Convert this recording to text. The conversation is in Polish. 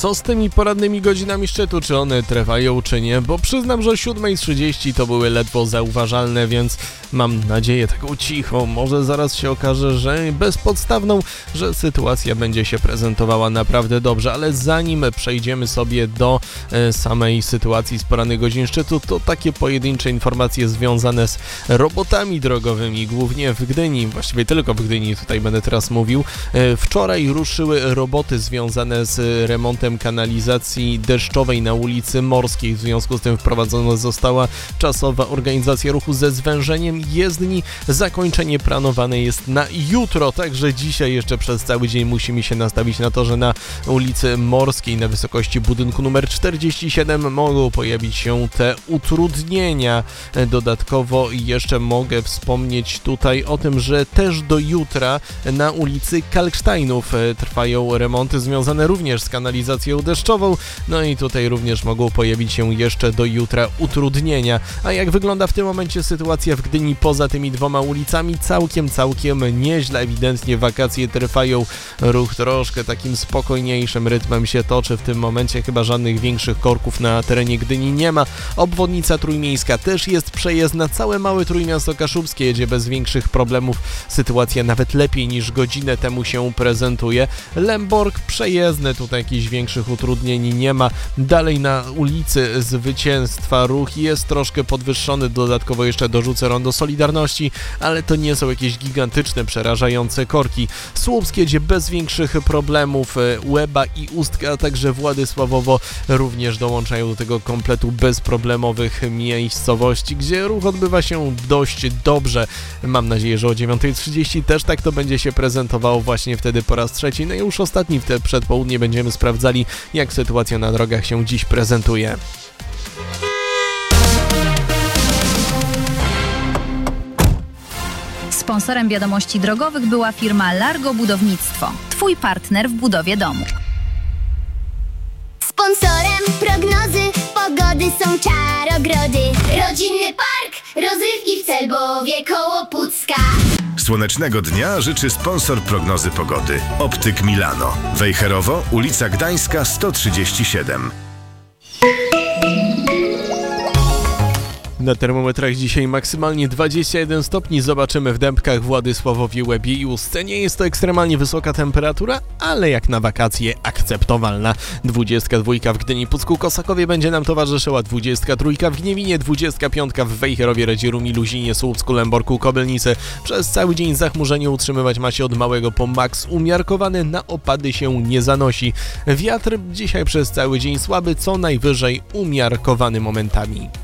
Co z tymi porannymi godzinami szczytu? Czy one trwają, czy nie? Bo przyznam, że o 7:30 to były ledwo zauważalne, więc mam nadzieję taką cichą, może zaraz się okaże, że bezpodstawną, że sytuacja będzie się prezentowała naprawdę dobrze, ale zanim przejdziemy sobie do samej sytuacji z porannych godzin szczytu, to takie pojedyncze informacje związane z robotami drogowymi, głównie w Gdyni, właściwie tylko w Gdyni, tutaj będę teraz mówił. Wczoraj ruszyły roboty związane z remontem kanalizacji deszczowej na ulicy Morskiej. W związku z tym wprowadzona została czasowa organizacja ruchu ze zwężeniem jezdni. Zakończenie planowane jest na jutro, także dzisiaj jeszcze przez cały dzień musimy się nastawić na to, że na ulicy Morskiej na wysokości budynku numer 47 mogą pojawić się te utrudnienia. Dodatkowo jeszcze mogę wspomnieć tutaj o tym, że też do jutra na ulicy Kalksteinów trwają remonty związane również z kanalizacją deszczową, no i tutaj również mogą pojawić się jeszcze do jutra utrudnienia. A jak wygląda w tym momencie sytuacja w Gdyni poza tymi dwoma ulicami? Całkiem nieźle, ewidentnie wakacje trwają, ruch troszkę takim spokojniejszym rytmem się toczy, w tym momencie chyba żadnych większych korków na terenie Gdyni nie ma. Obwodnica trójmiejska też jest przejezdna, całe małe Trójmiasto Kaszubskie jedzie bez większych problemów, sytuacja nawet lepiej niż godzinę temu się prezentuje. Lęborg przejezdny, tutaj jakichś większych utrudnień nie ma. Dalej na ulicy Zwycięstwa ruch jest troszkę podwyższony, dodatkowo jeszcze dorzucę rondo Solidarności, ale to nie są jakieś gigantyczne, przerażające korki. Słupskie jedzie bez większych problemów, Łeba i Ustka, a także Władysławowo również dołączają do tego kompletu bezproblemowych miejscowości, gdzie ruch odbywa się dość dobrze. Mam nadzieję, że o 9:30 też tak to będzie się prezentowało właśnie wtedy po raz trzeci. No i już ostatni w te przedpołudnie będziemy sprawdzali, jak sytuacja na drogach się dziś prezentuje. Sponsorem wiadomości drogowych była firma Largo Budownictwo. Twój partner w budowie domu. Sponsorem prognozy pogody są Czarogrody. Rodzinny park rozrywki w Celbowie koło Pucka. Słonecznego dnia życzy sponsor prognozy pogody. Optyk Milano. Wejherowo, ulica Gdańska 137. Na termometrach dzisiaj maksymalnie 21 stopni, zobaczymy w Dębkach, Władysławowie, Łebie i Ustce. Nie jest to ekstremalnie wysoka temperatura, ale jak na wakacje akceptowalna. 22 w Gdyni, Pucku, Kosakowie będzie nam towarzyszyła, 23 w Gniewinie, 25 w Wejherowie, Radzieromi, Luzinie, Słupsku, Lęborku, Kobylnicy. Przez cały dzień zachmurzenie utrzymywać ma się od małego po maks umiarkowany, na opady się nie zanosi. Wiatr dzisiaj przez cały dzień słaby, co najwyżej umiarkowany momentami.